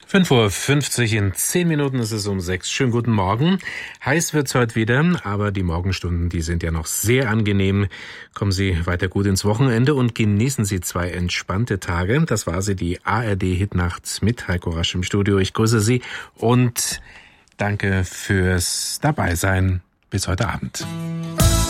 5:50 Uhr, in 10 Minuten ist es um 6. Schönen guten Morgen. Heiß wird's heute wieder, aber die Morgenstunden, die sind ja noch sehr angenehm. Kommen Sie weiter gut ins Wochenende und genießen Sie 2 entspannte Tage. Das war sie, die ARD-Hitnacht mit Heiko Rasch im Studio. Ich grüße Sie und danke fürs Dabeisein. Bis heute Abend.